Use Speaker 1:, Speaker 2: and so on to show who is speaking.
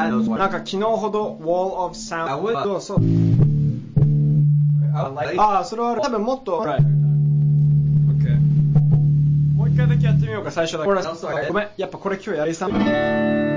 Speaker 1: なんか昨日ほど Wall of Sound そうそれは多分もっともう一回だけやってみようか最初だけごめんやっぱこれ今日やりさん